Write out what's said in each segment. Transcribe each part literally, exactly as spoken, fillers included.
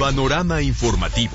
Panorama informativo.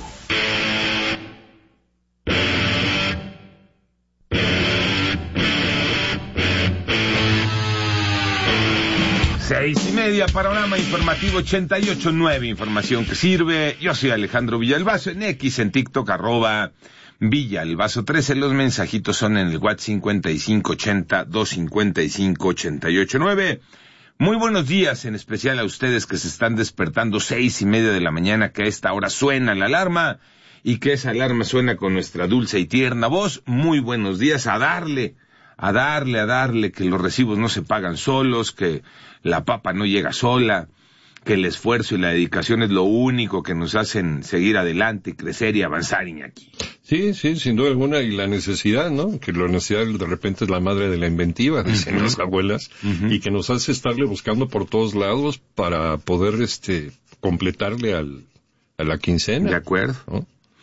Seis y media, Panorama informativo ochenta y ocho nueve, información que sirve. Yo soy Alejandro Villalbazo, en X, en TikTok, arroba Villalbazo trece. Los mensajitos son en el WhatsApp cincuenta y cinco ochenta, doscientos cincuenta y cinco, ochenta y ocho nueve. Muy buenos días, en especial a ustedes que se están despertando seis y media de la mañana, que a esta hora suena la alarma, y que esa alarma suena con nuestra dulce y tierna voz. Muy buenos días, a darle, a darle, a darle, que los recibos no se pagan solos, que la papa no llega sola, que el esfuerzo y la dedicación es lo único que nos hacen seguir adelante, crecer y avanzar, Iñaki. Sí, sí, sin duda alguna, y la necesidad, ¿no? Que la necesidad de repente es la madre de la inventiva, dicen uh-huh. las abuelas, uh-huh. y que nos hace estarle buscando por todos lados para poder, este, completarle al, a la quincena. De acuerdo. ¿No?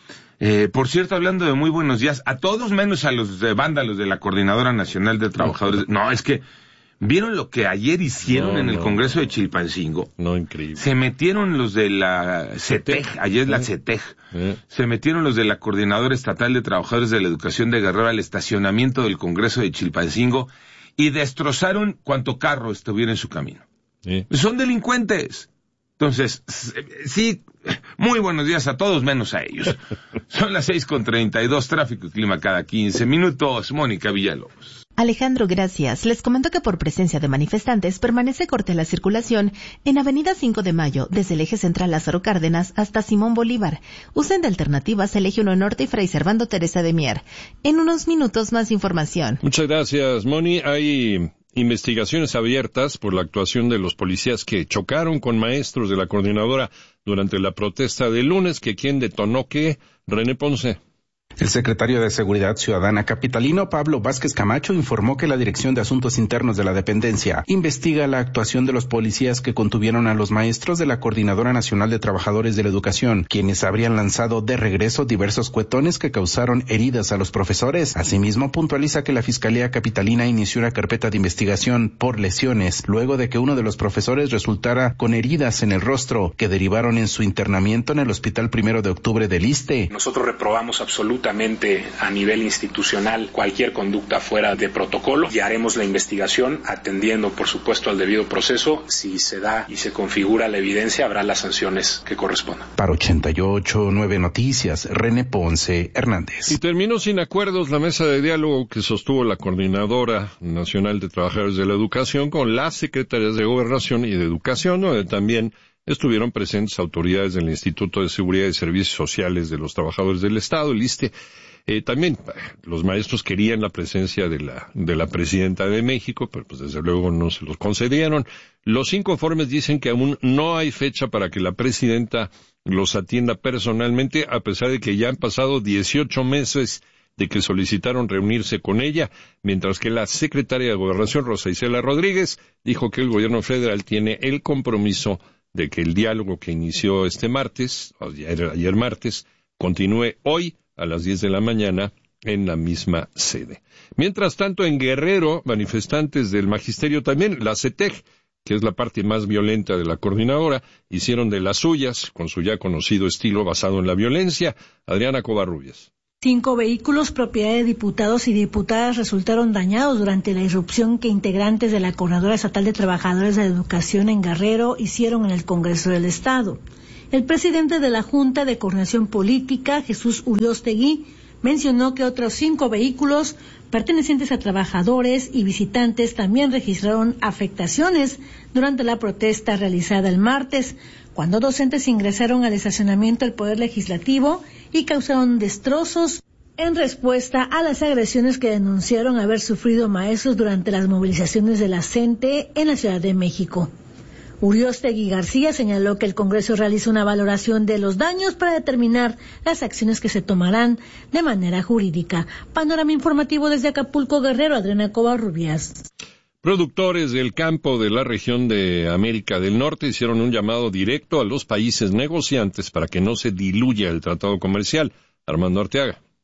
Eh, por cierto, hablando de muy buenos días, a todos menos a los de vándalos de la Coordinadora Nacional de Trabajadores. No, es que, ¿vieron lo que ayer hicieron no, en el no, Congreso de Chilpancingo? No, increíble. Se metieron los de la CETEG, ayer es la CETEG, ¿Eh? se metieron los de la Coordinadora Estatal de Trabajadores de la Educación de Guerrero al estacionamiento del Congreso de Chilpancingo y destrozaron cuanto carro estuviera en su camino. ¿Eh? Son delincuentes. Entonces, sí, muy buenos días a todos menos a ellos. Son las seis con treinta y dos, tráfico y clima cada quince minutos. Mónica Villalobos. Alejandro, gracias. Les comento que por presencia de manifestantes permanece corta la circulación en Avenida cinco de Mayo, desde el eje central Lázaro Cárdenas hasta Simón Bolívar. Usen de alternativas el eje uno Norte y Fray Servando Teresa de Mier. En unos minutos más información. Muchas gracias, Moni. Hay investigaciones abiertas por la actuación de los policías que chocaron con maestros de la coordinadora durante la protesta del lunes. ¿Que quién detonó qué? René Ponce. El secretario de Seguridad Ciudadana capitalino, Pablo Vázquez Camacho, informó que la Dirección de Asuntos Internos de la dependencia investiga la actuación de los policías que contuvieron a los maestros de la Coordinadora Nacional de Trabajadores de la Educación, quienes habrían lanzado de regreso diversos cuetones que causaron heridas a los profesores. Asimismo, puntualiza que la Fiscalía Capitalina inició una carpeta de investigación por lesiones, luego de que uno de los profesores resultara con heridas en el rostro, que derivaron en su internamiento en el Hospital Primero de Octubre del Iste. Nosotros reprobamos absolutamente a nivel institucional cualquier conducta fuera de protocolo y haremos la investigación atendiendo, por supuesto, al debido proceso. Si se da y se configura la evidencia, habrá las sanciones que correspondan. Para ochenta y ocho nueve Noticias, René Ponce Hernández. Y terminó sin acuerdos la mesa de diálogo que sostuvo la Coordinadora Nacional de Trabajadores de la Educación con las secretarias de Gobernación y de Educación, donde también estuvieron presentes autoridades del Instituto de Seguridad y Servicios Sociales de los Trabajadores del Estado, el ISSSTE. Eh, también los maestros querían la presencia de la de la presidenta de México, pero pues desde luego no se los concedieron. Los cinco informes dicen que aún no hay fecha para que la presidenta los atienda personalmente, a pesar de que ya han pasado dieciocho meses de que solicitaron reunirse con ella, mientras que la secretaria de Gobernación, Rosa Isela Rodríguez, dijo que el gobierno federal tiene el compromiso de que el diálogo que inició este martes, ayer, ayer martes, continúe hoy a las diez de la mañana en la misma sede. Mientras tanto, en Guerrero, manifestantes del magisterio también, la CETEG, que es la parte más violenta de la coordinadora, hicieron de las suyas, con su ya conocido estilo basado en la violencia. Adriana Covarrubias. Cinco vehículos propiedad de diputados y diputadas resultaron dañados durante la irrupción que integrantes de la Coordinadora Estatal de Trabajadores de la Educación en Guerrero hicieron en el Congreso del Estado. El presidente de la Junta de Coordinación Política, Jesús Uriostegui, mencionó que otros cinco vehículos pertenecientes a trabajadores y visitantes también registraron afectaciones durante la protesta realizada el martes, cuando docentes ingresaron al estacionamiento del Poder Legislativo y causaron destrozos en respuesta a las agresiones que denunciaron haber sufrido maestros durante las movilizaciones de la CENTE en la Ciudad de México. Uriostegui García señaló que el Congreso realiza una valoración de los daños para determinar las acciones que se tomarán de manera jurídica. Panorama informativo desde Acapulco, Guerrero, Adriana Covarrubias. Productores del campo de la región de América del Norte hicieron un llamado directo a los países negociantes para que no se diluya el tratado comercial. Armando Arteaga.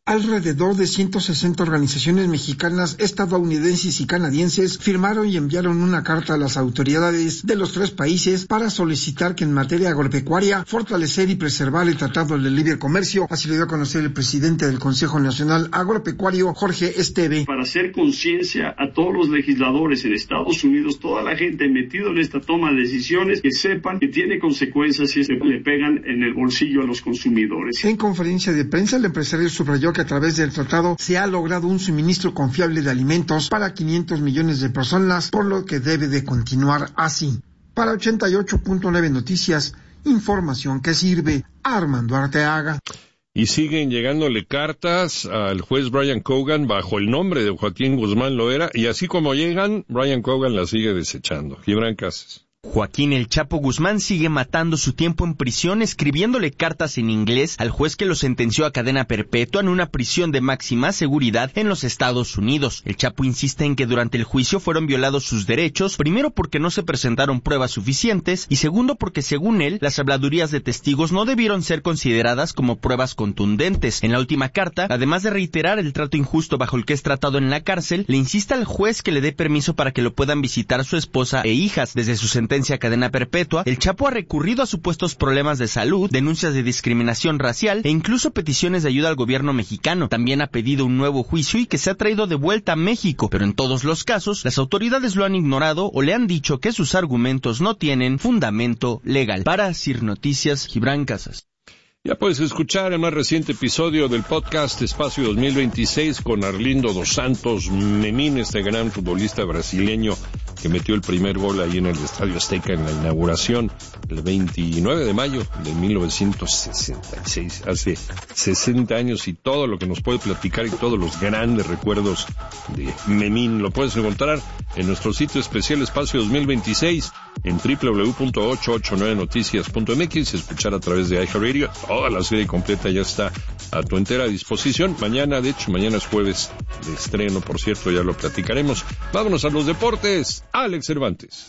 Alrededor de ciento sesenta organizaciones mexicanas, estadounidenses y canadienses firmaron y enviaron una carta a las autoridades de los tres países para solicitar que en materia agropecuaria fortalecer y preservar el Tratado de Libre Comercio. Así lo dio a conocer el presidente del Consejo Nacional Agropecuario, Jorge Esteve. Para hacer conciencia a todos los legisladores en Estados Unidos, toda la gente metida en esta toma de decisiones, que sepan que tiene consecuencias si se le pegan en el bolsillo a los consumidores. En conferencia de prensa, el empresario subrayó que a través del tratado se ha logrado un suministro confiable de alimentos para quinientos millones de personas, por lo que debe de continuar así. Para ochenta y ocho punto nueve Noticias, información que sirve. Armando Arteaga. Y siguen llegándole cartas al juez Brian Cogan bajo el nombre de Joaquín Guzmán Loera, y así como llegan, Brian Cogan las sigue desechando. Gibran Casas. Joaquín El Chapo Guzmán sigue matando su tiempo en prisión escribiéndole cartas en inglés al juez que lo sentenció a cadena perpetua en una prisión de máxima seguridad en los Estados Unidos. El Chapo insiste en que durante el juicio fueron violados sus derechos, primero porque no se presentaron pruebas suficientes y segundo porque según él, las habladurías de testigos no debieron ser consideradas como pruebas contundentes. En la última carta, además de reiterar el trato injusto bajo el que es tratado en la cárcel, le insiste al juez que le dé permiso para que lo puedan visitar su esposa e hijas. Desde su sentencia a cadena perpetua, el Chapo ha recurrido a supuestos problemas de salud, denuncias de discriminación racial e incluso peticiones de ayuda al gobierno mexicano. También ha pedido un nuevo juicio y que sea traído de vuelta a México, pero en todos los casos, las autoridades lo han ignorado o le han dicho que sus argumentos no tienen fundamento legal. Para Sir Noticias, Gibran Casas. Ya puedes escuchar el más reciente episodio del podcast Espacio dos mil veintiséis con Arlindo dos Santos Memín, este gran futbolista brasileño que metió el primer gol ahí en el Estadio Azteca en la inauguración el veintinueve de mayo de mil novecientos sesenta y seis, hace sesenta años, y todo lo que nos puede platicar y todos los grandes recuerdos de Memín lo puedes encontrar en nuestro sitio especial Espacio dos mil veintiséis en doble u doble u doble u punto ochocientos ochenta y nueve noticias punto m x, escuchar a través de iHeartRadio. Toda la serie completa ya está a tu entera disposición. Mañana, de hecho, mañana es jueves de estreno, por cierto, ya lo platicaremos. Vámonos a los deportes. Alex Cervantes.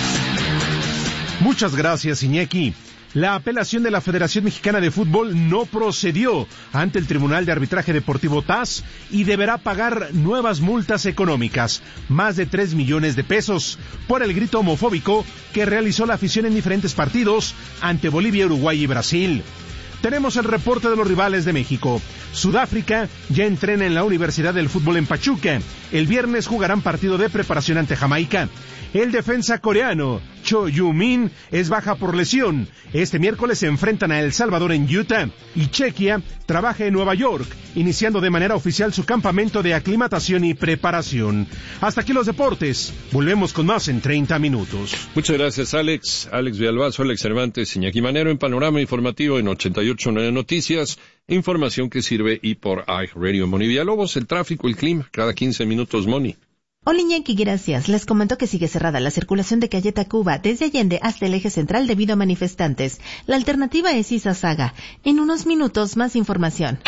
Muchas gracias, Iñaki. La apelación de la Federación Mexicana de Fútbol no procedió ante el Tribunal de Arbitraje Deportivo T A S y deberá pagar nuevas multas económicas, más de tres millones de pesos, por el grito homofóbico que realizó la afición en diferentes partidos ante Bolivia, Uruguay y Brasil. Tenemos el reporte de los rivales de México. Sudáfrica ya entrena en la Universidad del Fútbol en Pachuca. El viernes jugarán partido de preparación ante Jamaica. El defensa coreano Cho Yu-min es baja por lesión. Este miércoles se enfrentan a El Salvador en Utah. Y Chequia trabaja en Nueva York, iniciando de manera oficial su campamento de aclimatación y preparación. Hasta aquí los deportes. Volvemos con más en treinta minutos. Muchas gracias, Alex. Alex Villalbazo, Alex Cervantes, Iñaki Manero en Panorama Informativo en ochenta y ocho punto nueve Noticias. Información que sirve y por iRadio. Moni Villalobos, el tráfico, el clima, cada quince minutos, Moni. Hola Iñaki, gracias. Les comento que sigue cerrada la circulación de calle Tacuba desde Allende hasta el eje central debido a manifestantes. La alternativa es Izazaga. En unos minutos más información.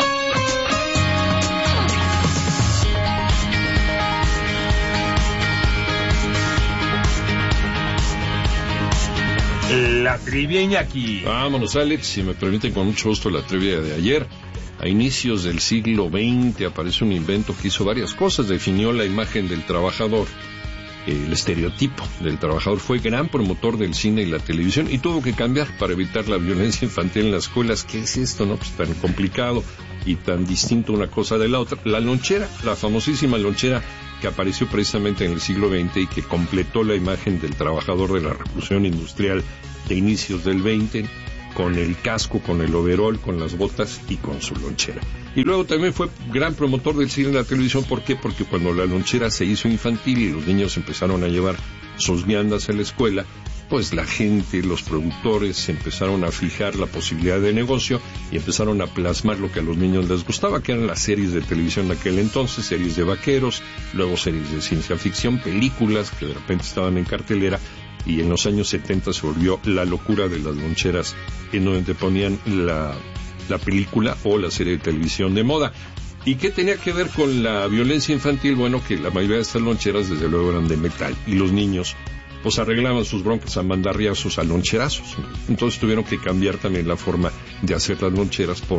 La trivia, Iñaki. Vámonos, Alex, si me permiten con mucho gusto la trivia de ayer. A inicios del siglo veinte aparece un invento que hizo varias cosas, definió la imagen del trabajador, el estereotipo del trabajador, fue gran promotor del cine y la televisión y tuvo que cambiar para evitar la violencia infantil en las escuelas. ¿Qué es esto, no? Pues tan complicado y tan distinto una cosa de la otra. La lonchera, la famosísima lonchera que apareció precisamente en el siglo veinte y que completó la imagen del trabajador de la revolución industrial de inicios del veinte, con el casco, con el overol, con las botas y con su lonchera. Y luego también fue gran promotor del cine y la televisión. ¿Por qué? Porque cuando la lonchera se hizo infantil y los niños empezaron a llevar sus viandas a la escuela, pues la gente, los productores empezaron a fijar la posibilidad de negocio y empezaron a plasmar lo que a los niños les gustaba, que eran las series de televisión de aquel entonces, series de vaqueros, luego series de ciencia ficción, películas que de repente estaban en cartelera. Y en los años setenta se volvió la locura de las loncheras, en donde te ponían la, la película o la serie de televisión de moda. ¿Y qué tenía que ver con la violencia infantil? Bueno, que la mayoría de estas loncheras desde luego eran de metal y los niños pues arreglaban sus broncas a mandarriazos, a loncherazos. Entonces tuvieron que cambiar también la forma de hacer las loncheras por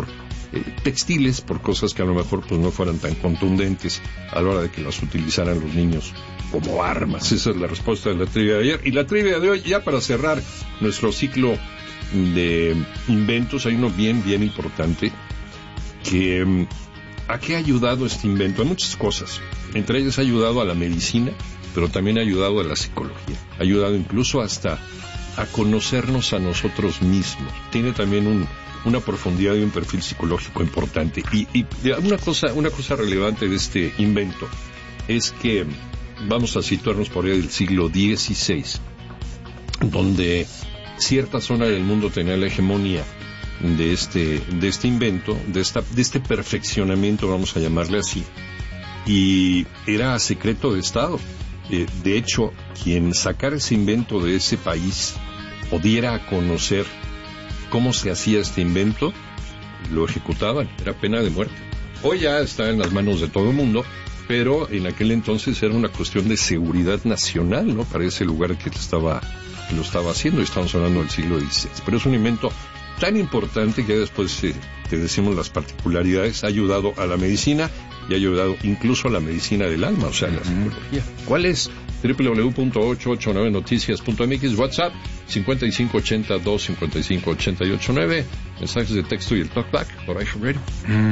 eh, textiles por cosas que a lo mejor pues no fueran tan contundentes a la hora de que las utilizaran los niños como armas. Esa es la respuesta de la trivia de ayer. Y la trivia de hoy, ya para cerrar nuestro ciclo de inventos, hay uno bien, bien importante que... ¿A qué ha ayudado este invento? A muchas cosas. Entre ellas ha ayudado a la medicina, pero también ha ayudado a la psicología. Ha ayudado incluso hasta a conocernos a nosotros mismos. Tiene también un, una profundidad y un perfil psicológico importante. Y, y una cosa, una cosa relevante de este invento es que vamos a situarnos por ahí del siglo dieciséis, donde cierta zona del mundo tenía la hegemonía de este de este invento, de esta de este perfeccionamiento, vamos a llamarle así, y era secreto de Estado. Eh, de hecho, quien sacara ese invento de ese país o diera a conocer cómo se hacía este invento, lo ejecutaban, era pena de muerte. Hoy ya está en las manos de todo el mundo, pero en aquel entonces era una cuestión de seguridad nacional, ¿no? Para ese lugar que estaba que lo estaba haciendo, y estamos hablando del siglo dieciséis. Pero es un invento tan importante que después eh, te decimos las particularidades. Ha ayudado a la medicina y ha ayudado incluso a la medicina del alma, o sea, a la psicología. ¿Cuál es? doble u doble u doble u punto ochocientos ochenta y nueve noticias punto m x, WhatsApp cincuenta y cinco ochenta dos cincuenta y cinco ochenta y ocho nueve, mensajes de texto y el talkback por ahí, Radio.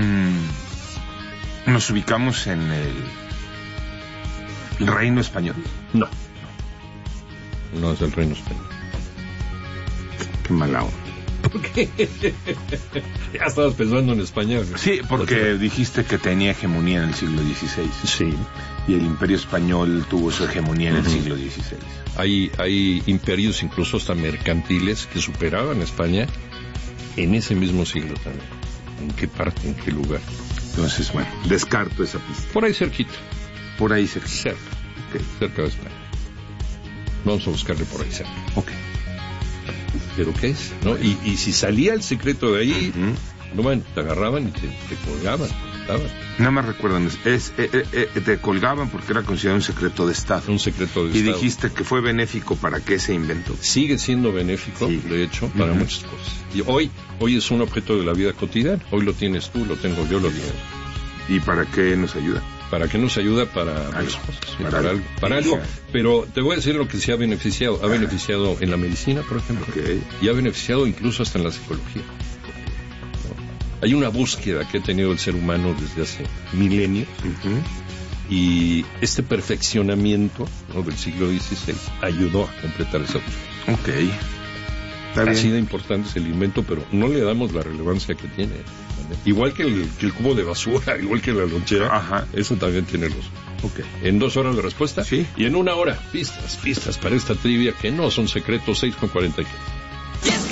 Mm, ¿Nos ubicamos en el, el reino español? No. No es el reino español. Qué mala onda. ¿Por qué? Ya estabas pensando en España. Sí, porque dijiste que tenía hegemonía en el siglo dieciséis. Sí. Y el imperio español tuvo su hegemonía en el uh-huh. siglo dieciséis. Hay, hay imperios incluso hasta mercantiles que superaban a España en ese mismo siglo también. ¿En qué parte? ¿En qué lugar? Entonces, bueno, descarto esa pista. Por ahí cerquita. Por ahí cerquita. Cerca. Okay. Cerca de España. Vamos a buscarle por ahí cerca. Ok. ¿Pero qué es? ¿No? Y, y si salía el secreto de ahí, uh-huh. no, man, te agarraban y te, te colgaban. No me recuerdan, es, eh, eh, eh, te colgaban porque era considerado un secreto de Estado. Un secreto de y Estado. Y dijiste que fue benéfico para que se inventó. Sigue siendo benéfico, sí. de hecho, para uh-huh. muchas cosas. Y hoy, hoy es un objeto de la vida cotidiana. Hoy lo tienes tú, lo tengo yo, lo tengo. ¿Y para qué nos ayuda? ¿Para qué nos ayuda? Para varias cosas. Sí, para, para algo. Para algo. Pero te voy a decir lo que sí ha beneficiado. Ha beneficiado en la medicina, por ejemplo. Okay. Y ha beneficiado incluso hasta en la psicología. Hay una búsqueda que ha tenido el ser humano desde hace milenios, uh-huh. y este perfeccionamiento, ¿no?, del siglo dieciséis ayudó a completar esa búsqueda. Ok. Está bien. Así de importante es el invento, pero no le damos la relevancia que tiene. ¿Vale? Igual que el, que el cubo de basura, igual que la lonchera, ajá. eso también tiene los... Okay. En dos horas de respuesta, sí. Y en una hora, pistas, pistas para esta trivia que no son secretos. Seis con cuarenta y